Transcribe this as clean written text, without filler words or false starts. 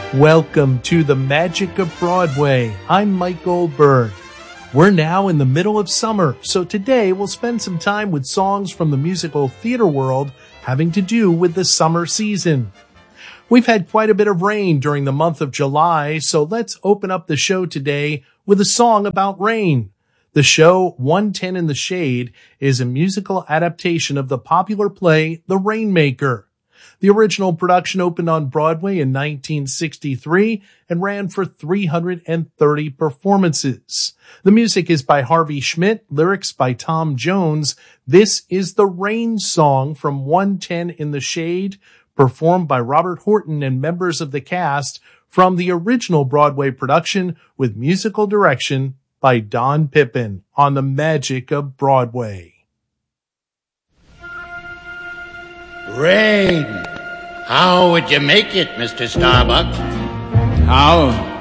Welcome to the Magic of Broadway. I'm Mike Goldberg. We're now in the middle of summer, so today we'll spend some time with songs from the musical theater world having to do with the summer season. We've had quite a bit of rain during the month of July, so let's open up the show today with a song about rain. The show 110 in the Shade is a musical adaptation of the popular play The Rainmaker. The original production opened on Broadway in 1963 and ran for 330 performances. The music is by Harvey Schmidt, lyrics by Tom Jones. This is the Rain Song from 110 in the Shade, performed by Robert Horton and members of the cast from the original Broadway production with musical direction by Don Pippin on the Magic of Broadway. Rain. How would you make it, Mr. Starbuck? How?